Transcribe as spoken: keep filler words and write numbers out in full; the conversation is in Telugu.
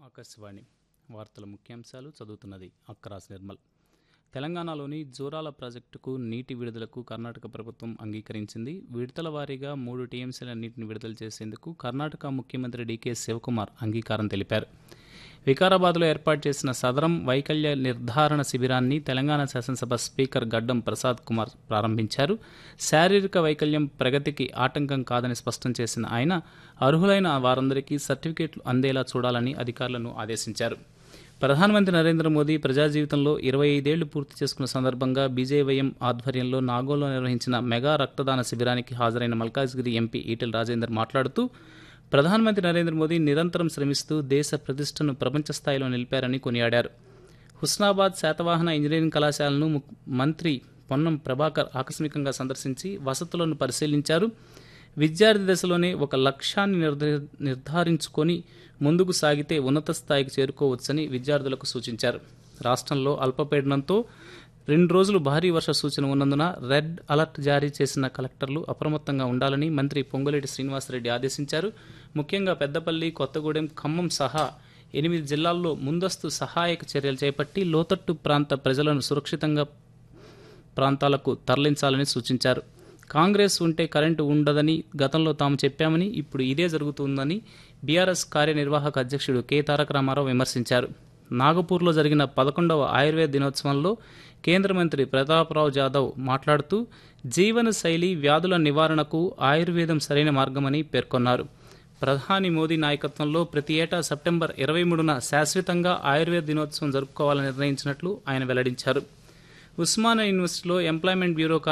ఆకాశవాణి వార్తల ముఖ్యాంశాలు చదువుతున్నది అక్కరాస్ నిర్మల్. తెలంగాణలోని జోరాల ప్రాజెక్టుకు నీటి విడుదలకు కర్ణాటక ప్రభుత్వం అంగీకరించింది. విడతల వారీగా మూడు టీఎంసీల నీటిని విడుదల చేసేందుకు కర్ణాటక ముఖ్యమంత్రి డీకే శివకుమార్ అంగీకారం తెలిపారు. వికారాబాద్లో ఏర్పాటు చేసిన సదరం వైకల్య నిర్ధారణ శిబిరాన్ని తెలంగాణ శాసనసభ స్పీకర్ గడ్డం ప్రసాద్ కుమార్ ప్రారంభించారు. శారీరక వైకల్యం ప్రగతికి ఆటంకం కాదని స్పష్టం చేసిన ఆయన అర్హులైన వారందరికీ సర్టిఫికేట్లు అందేలా చూడాలని అధికారులను ఆదేశించారు. ప్రధానమంత్రి నరేంద్ర మోదీ ప్రజా జీవితంలో ఇరవై ఐదేళ్లు పూర్తి చేసుకున్న సందర్భంగా బీజేవైఎం ఆధ్వర్యంలో నాగోల్లో నిర్వహించిన మెగా రక్తదాన శిబిరానికి హాజరైన మల్కాజ్గిరి ఎంపీ ఈటెల రాజేందర్ మాట్లాడుతూ ప్రధానమంత్రి నరేంద్ర మోదీ నిరంతరం శ్రమిస్తూ దేశ ప్రతిష్టను ప్రపంచ స్థాయిలో నిలిపారని కొనియాడారు. హుస్నాబాద్ శాతవాహన ఇంజనీరింగ్ కళాశాలను మంత్రి పొన్నం ప్రభాకర్ ఆకస్మికంగా సందర్శించి వసతులను పరిశీలించారు. విద్యార్థి దశలోనే ఒక లక్ష్యాన్ని నిర్ధారించుకొని ముందుకు సాగితే ఉన్నత స్థాయికి చేరుకోవచ్చని విద్యార్థులకు సూచించారు. రాష్ట్రంలో అల్పపీడనంతో రెండు రోజులు భారీ వర్ష సూచన ఉన్నందున రెడ్ అలర్ట్ జారీ చేసిన కలెక్టర్లు అప్రమత్తంగా ఉండాలని మంత్రి పొంగులేటి శ్రీనివాసరెడ్డి ఆదేశించారు. ముఖ్యంగా పెద్దపల్లి, కొత్తగూడెం, ఖమ్మం సహా ఎనిమిది జిల్లాల్లో ముందస్తు సహాయక చర్యలు చేపట్టి లోతట్టు ప్రాంత ప్రజలను సురక్షితంగా ప్రాంతాలకు తరలించాలని సూచించారు. కాంగ్రెస్ ఉంటే కరెంటు ఉండదని గతంలో తాము చెప్పామని ఇప్పుడు ఇదే జరుగుతుందని బీఆర్ఎస్ కార్యనిర్వాహక అధ్యక్షుడు కె తారక రామారావు విమర్శించారు. నాగపూర్లో జరిగిన పదకొండవ ఆయుర్వేద దినోత్సవంలో కేంద్ర మంత్రి ప్రతాప్రావు జాదవ్ మాట్లాడుతూ జీవన శైలి వ్యాధుల నివారణకు ఆయుర్వేదం సరైన మార్గమని పేర్కొన్నారు. ప్రధాని మోదీ నాయకత్వంలో ప్రతి ఏటా సెప్టెంబర్ ఇరవై మూడున శాశ్వతంగా ఆయుర్వేద దినోత్సవం జరుపుకోవాలని నిర్ణయించినట్లు ఆయన వెల్లడించారు. ఉస్మానియా యూనివర్సిటీలో ఎంప్లాయ్మెంట్ బ్యూరో